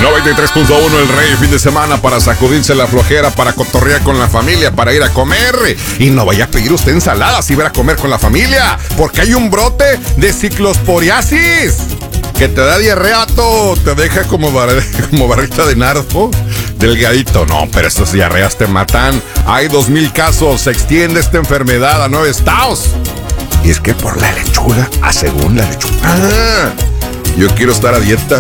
93.1 El Rey, fin de semana para sacudirse la flojera, para cotorrear con la familia, para ir a comer. Y no vaya a pedir usted ensalada si va a comer con la familia, porque hay un brote de ciclosporiasis que te da diarrea, te deja como barrita de nardo, delgadito. No, pero esas diarreas te matan. Hay 2,000 casos, se extiende esta enfermedad a 9 estados. Y es que por la lechuga, según la lechuga. Yo quiero estar a dieta.